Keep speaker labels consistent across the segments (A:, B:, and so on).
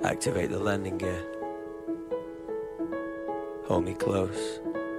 A: Activate the landing gear. Hold me close.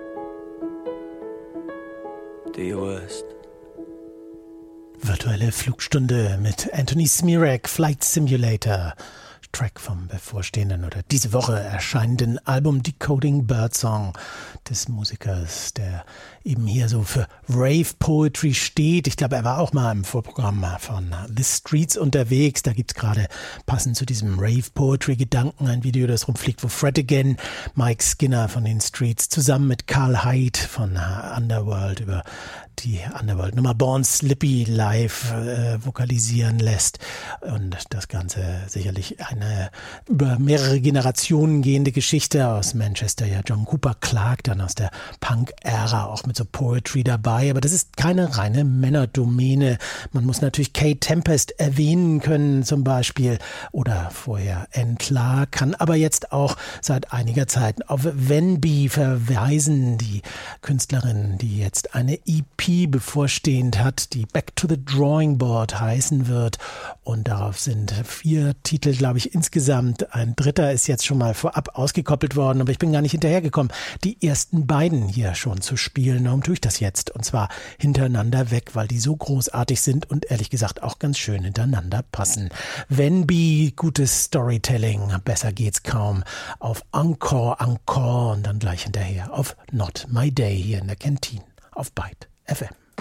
A: Do your worst.
B: Virtuelle Flugstunde mit Anthony Smirak, Flight Simulator. Track vom bevorstehenden oder diese Woche erscheinenden Album Decoding Birdsong des Musikers, der eben hier so für Rave Poetry steht. Ich glaube, er war auch mal im Vorprogramm von The Streets unterwegs. Da gibt's gerade passend zu diesem Rave Poetry Gedanken ein Video, das rumfliegt, wo Fred Again, Mike Skinner von den Streets zusammen mit Carl Hyde von Underworld über die Underworld-Nummer Born Slippy live vokalisieren lässt. Und das Ganze sicherlich eine über mehrere Generationen gehende Geschichte aus Manchester. Ja, John Cooper Clarke, dann aus der Punk-Ära, auch mit so Poetry dabei. Aber das ist keine reine Männerdomäne. Man muss natürlich Kate Tempest erwähnen können zum Beispiel oder vorher Anne Clark, kann aber jetzt auch seit einiger Zeit auf Venby verweisen, die Künstlerin, die jetzt eine EP bevorstehend hat, die Back to the Drawing Board heißen wird. Und darauf sind 4 Titel, glaube ich, insgesamt. Ein dritter ist jetzt schon mal vorab ausgekoppelt worden, aber ich bin gar nicht hinterhergekommen, die ersten beiden hier schon zu spielen. Warum tue ich das jetzt? Und zwar hintereinander weg, weil die so großartig sind und ehrlich gesagt auch ganz schön hintereinander passen. Venby, gutes Storytelling, besser geht's kaum. Auf Encore und dann gleich hinterher auf Not My Day hier in der Kantine auf Byte FM.